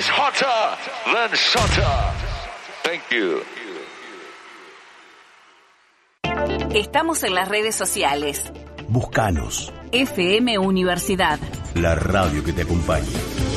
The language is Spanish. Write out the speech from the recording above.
is hotter than Shota. Thank you. Estamos en las redes sociales. Búscanos. FM Universidad. La radio que te acompaña.